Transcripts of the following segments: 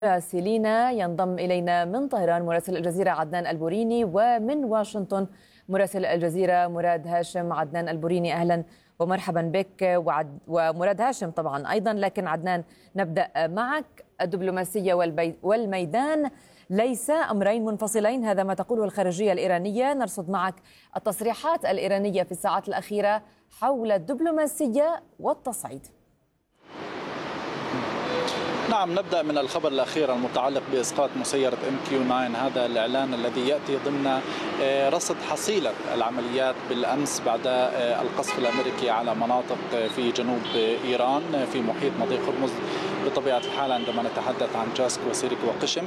مراسلينا ينضم إلينا من طهران مراسل الجزيرة عدنان البوريني، ومن واشنطن مراسل الجزيرة مراد هاشم. عدنان البوريني، أهلا ومرحبا بك. ومراد هاشم طبعا أيضا، لكن عدنان نبدأ معك. الدبلوماسية والميدان ليس أمرين منفصلين، هذا ما تقوله الخارجية الإيرانية. نرصد معك التصريحات الإيرانية في الساعات الأخيرة حول الدبلوماسية والتصعيد. نعم، نبدأ من الخبر الأخير المتعلق بإسقاط مسيرة MQ-9. هذا الإعلان الذي يأتي ضمن رصد حصيلة العمليات بالأمس بعد القصف الأمريكي على مناطق في جنوب إيران في محيط مضيق هرمز بطبيعة الحال عندما نتحدث عن جاسك وسيرك وقشم.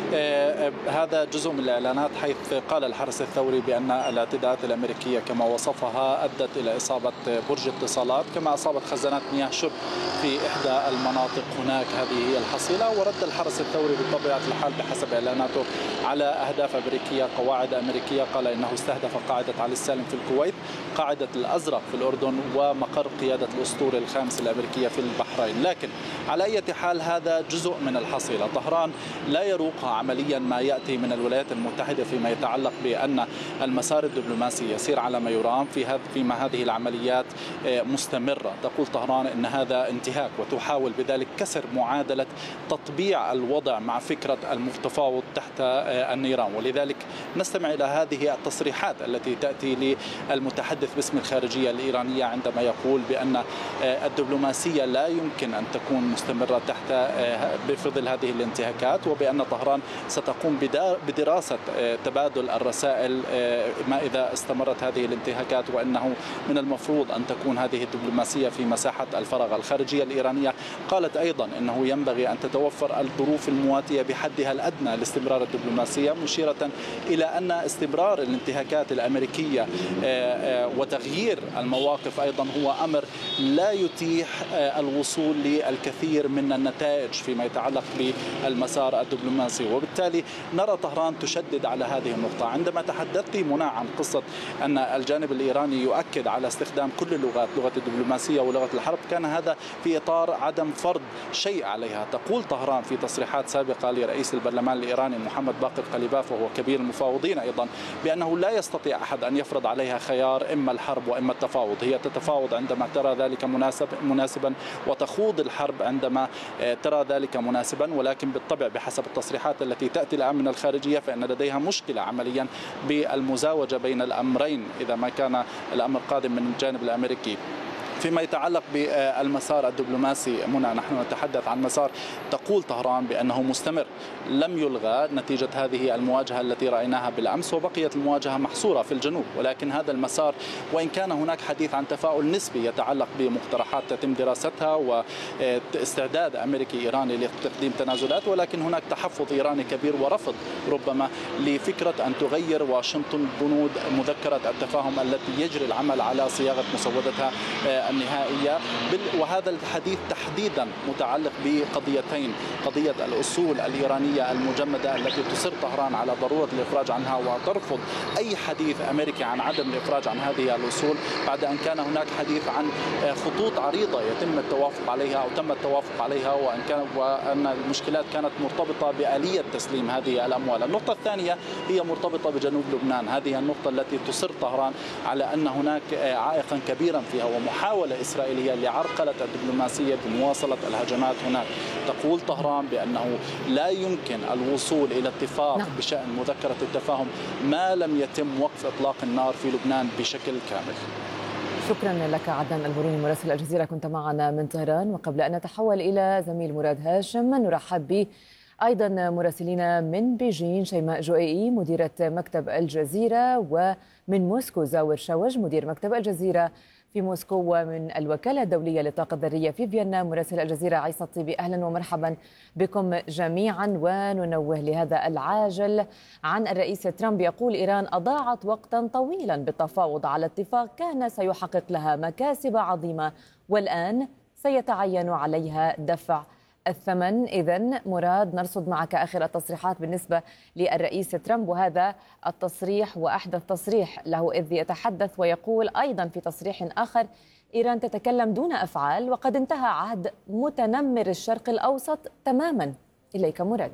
هذا جزء من الإعلانات، حيث قال الحرس الثوري بأن الاعتداءات الأمريكية كما وصفها أدت إلى إصابة برج اتصالات، كما أصابت خزانات مياه شرب في إحدى المناطق هناك. هذه هي الحصيلة. ورد الحرس الثوري بطبيعة الحال بحسب إعلاناته على أهداف أمريكية، قواعد أمريكية. قال إنه استهدف قاعدة علي السالم في الكويت، قاعدة الأزرق في الأردن، ومقر قيادة الأسطول الخامس الأمريكية في البحرين. لكن على أي حال هذا جزء من الحصيلة. طهران لا يروقها عمليا ما يأتي من الولايات المتحدة فيما يتعلق بأن المسار الدبلوماسي يسير على ما يرام فيما هذه العمليات مستمرة. تقول طهران إن هذا انتهاك، وتحاول بذلك كسر معادلة تطبيع الوضع مع فكرة التفاوض تحت النيران. ولذلك نستمع إلى هذه التصريحات التي تأتي للمتحدث باسم الخارجية الإيرانية عندما يقول بأن الدبلوماسية لا يمكن أن تكون مستمرة تحت بفضل هذه الانتهاكات، وبأن طهران ستقوم بدراسة تبادل الرسائل ما إذا استمرت هذه الانتهاكات، وأنه من المفروض أن تكون هذه الدبلوماسية في مساحة الفراغ. الخارجية الإيرانية قالت أيضا أنه ينبغي أن تتوفر الظروف المواتية بحدها الأدنى لاستمرار الدبلوماسية، مشيرة إلى أن استمرار الانتهاكات الأمريكية وتغيير المواقف أيضا هو أمر لا يتيح الوصول للكثير من النتائج فيما يتعلق بالمسار الدبلوماسي. وبالتالي نرى طهران تشدد على هذه النقطة. عندما تحدثت منى عن قصة أن الجانب الإيراني يؤكد على استخدام كل اللغات، لغة الدبلوماسية ولغة الحرب، كان هذا في إطار عدم فرض شيء عليها. تقول طهران في تصريحات سابقة لرئيس البرلمان الإيراني محمد باقر قليباف، وهو كبير المفاوضين أيضا، بأنه لا يستطيع أحد أن يفرض عليها خيار إما الحرب وإما التفاوض. هي تتفاوض عندما ترى ذلك مناسبا، وتخوض الحرب عندما ترى ذلك مناسبا. ولكن بالطبع بحسب التصريحات التي تأتي الآن من الخارجية فإن لديها مشكلة عمليا بالمزاوجة بين الأمرين إذا ما كان الأمر قادم من الجانب الأمريكي. فيما يتعلق بالمسار الدبلوماسي منى، نحن نتحدث عن مسار تقول طهران بأنه مستمر، لم يلغى نتيجة هذه المواجهة التي رأيناها بالأمس، وبقيت المواجهة محصورة في الجنوب. ولكن هذا المسار وإن كان هناك حديث عن تفاؤل نسبي يتعلق بمقترحات تتم دراستها واستعداد أمريكي إيراني لتقديم تنازلات، ولكن هناك تحفظ إيراني كبير ورفض ربما لفكرة أن تغير واشنطن بنود مذكرة التفاهم التي يجري العمل على صياغة مسودتها النهائية. وهذا الحديث تحديدا متعلق بقضيتين: قضية الأصول الإيرانية المجمدة التي تصر طهران على ضرورة الإفراج عنها، وترفض أي حديث أمريكي عن عدم الإفراج عن هذه الأصول، بعد أن كان هناك حديث عن خطوط عريضة يتم التوافق عليها أو تم التوافق عليها، وأن المشكلات كانت مرتبطة بآلية تسليم هذه الأموال. النقطة الثانية هي مرتبطة بجنوب لبنان. هذه النقطة التي تصر طهران على أن هناك عائقا كبيرا فيها ومحاولة إسرائيلية لعرقلة الدبلوماسية بمواصلة الهجمات هناك. تقول طهران بأنه لا يمكن الوصول إلى اتفاق بشأن مذكرة التفاهم ما لم يتم وقف إطلاق النار في لبنان بشكل كامل. شكرا لك عدنان البوريني مراسل الجزيرة، كنت معنا من طهران. وقبل أن نتحول إلى زميل مراد هاشم، نرحب ب أيضا مراسلين من بيجين: شيماء جوئي مديرة مكتب الجزيرة، ومن موسكو زاور شوج مدير مكتب الجزيرة في موسكو، ومن الوكالة الدولية للطاقة الذرية في فيينا مراسل الجزيرة عيسى الطيبي. أهلا ومرحبا بكم جميعا. وننوه لهذا العاجل عن الرئيس ترامب يقول: إيران أضاعت وقتا طويلا بالتفاوض على اتفاق كان سيحقق لها مكاسب عظيمة، والآن سيتعين عليها دفع الثمن. إذن مراد، نرصد معك آخر التصريحات بالنسبة للرئيس ترامب، وهذا التصريح وأحدث تصريح له، إذ يتحدث ويقول أيضا في تصريح آخر: إيران تتكلم دون أفعال، وقد انتهى عهد متنمر الشرق الأوسط تماما. إليك مراد.